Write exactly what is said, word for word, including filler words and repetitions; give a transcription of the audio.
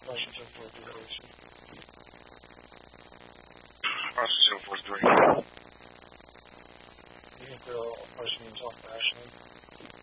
Washington four three. Washington four three. You can feel Washington off Ashland.